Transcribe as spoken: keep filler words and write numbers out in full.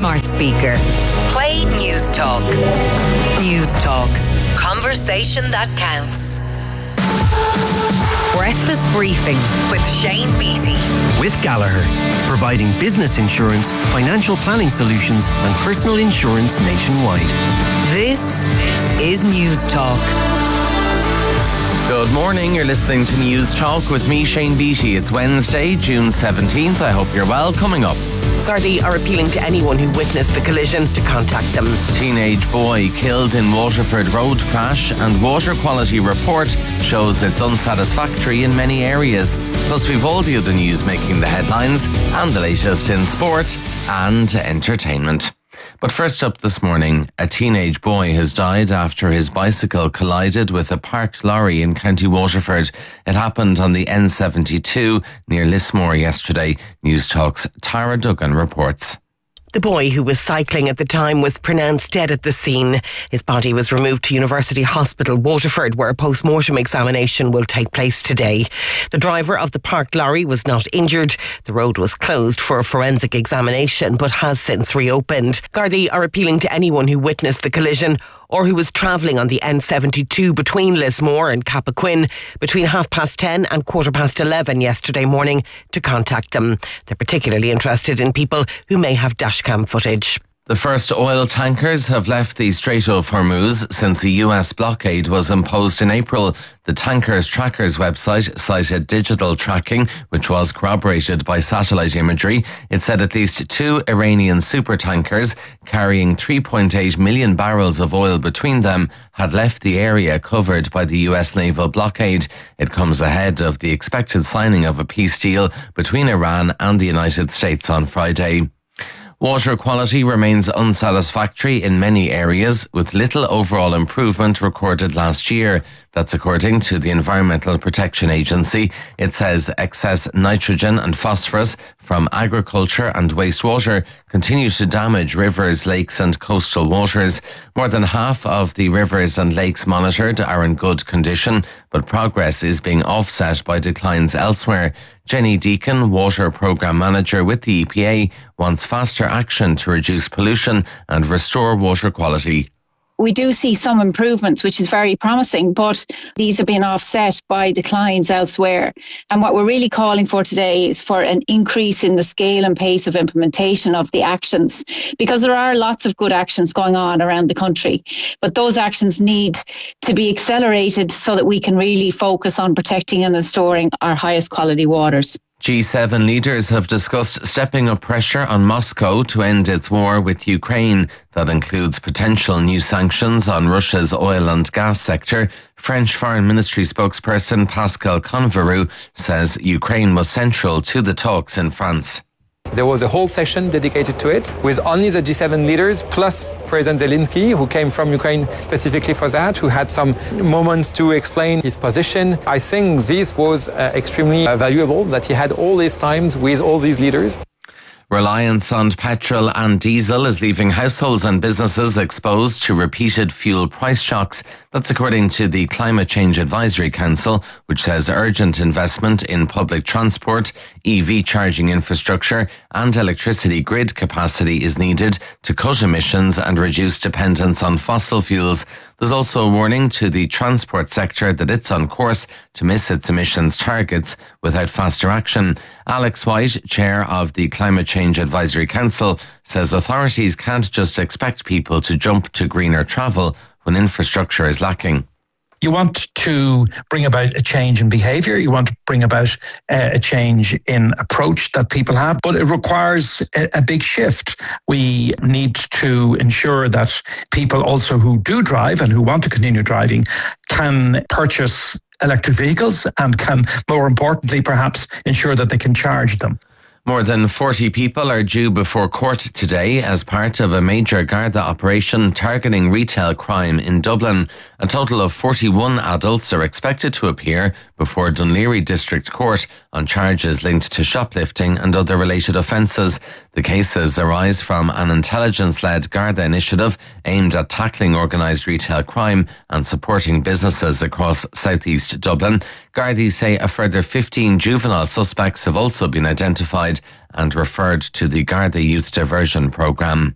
smart speaker. Play News Talk. News Talk. Conversation that counts. Breakfast Briefing with Shane Beattie. With Gallagher, providing business insurance, financial planning solutions and personal insurance nationwide. This is News Talk. Good morning, you're listening to News Talk with me, Shane Beattie. It's Wednesday, June seventeenth. I hope you're well. Coming up. Gardaí are appealing to anyone who witnessed the collision to contact them. Teenage boy killed in Waterford road crash, and water quality report shows it's unsatisfactory in many areas. Plus we've all the other news making the headlines and the latest in sport and entertainment. But first up this morning, a teenage boy has died after his bicycle collided with a parked lorry in County Waterford. It happened on the N seventy-two near Lismore yesterday. News Talk's Tara Duggan reports. The boy, who was cycling at the time, was pronounced dead at the scene. His body was removed to University Hospital, Waterford, where a post-mortem examination will take place today. The driver of the parked lorry was not injured. The road was closed for a forensic examination, but has since reopened. Gardaí are appealing to anyone who witnessed the collision or who was travelling on the N seventy-two between Lismore and Cappoquin between half past ten and quarter past eleven yesterday morning to contact them. They're particularly interested in people who may have dashcam footage. The first oil tankers have left the Strait of Hormuz since the U S blockade was imposed in April. The Tankers Trackers website cited digital tracking, which was corroborated by satellite imagery. It said at least two Iranian supertankers carrying three point eight million barrels of oil between them had left the area covered by the U S naval blockade. It comes ahead of the expected signing of a peace deal between Iran and the United States on Friday. Water quality remains unsatisfactory in many areas, with little overall improvement recorded last year. That's according to the Environmental Protection Agency. It says excess nitrogen and phosphorus from agriculture and wastewater continue to damage rivers, lakes and coastal waters. More than half of the rivers and lakes monitored are in good condition, but progress is being offset by declines elsewhere. Jenny Deacon, Water Programme Manager with the E P A, wants faster action to reduce pollution and restore water quality. We do see some improvements, which is very promising, but these are being offset by declines elsewhere. And what we're really calling for today is for an increase in the scale and pace of implementation of the actions, because there are lots of good actions going on around the country. But those actions need to be accelerated so that we can really focus on protecting and restoring our highest quality waters. G seven leaders have discussed stepping up pressure on Moscow to end its war with Ukraine. That includes potential new sanctions on Russia's oil and gas sector. French Foreign Ministry spokesperson Pascal Converu says Ukraine was central to the talks in France. There was a whole session dedicated to it with only the G seven leaders plus President Zelensky, who came from Ukraine specifically for that, who had some moments to explain his position. I think this was uh, extremely uh, valuable, that he had all these times with all these leaders. Reliance on petrol and diesel is leaving households and businesses exposed to repeated fuel price shocks. That's according to the Climate Change Advisory Council, which says urgent investment in public transport, E V charging infrastructure and electricity grid capacity is needed to cut emissions and reduce dependence on fossil fuels. There's also a warning to the transport sector that it's on course to miss its emissions targets without faster action. Alex White, chair of the Climate Change Advisory Council, says authorities can't just expect people to jump to greener travel when infrastructure is lacking. You want to bring about a change in behaviour. You want to bring about uh, a change in approach that people have, but it requires a, a big shift. We need to ensure that people also who do drive and who want to continue driving can purchase electric vehicles and can, more importantly, perhaps ensure that they can charge them. More than forty people are due before court today as part of a major Garda operation targeting retail crime in Dublin. A total of forty-one adults are expected to appear before Dún Laoghaire District Court on charges linked to shoplifting and other related offences. The cases arise from an intelligence-led Garda initiative aimed at tackling organised retail crime and supporting businesses across southeast Dublin. Gardaí say a further fifteen juvenile suspects have also been identified and referred to the Garda Youth Diversion Programme.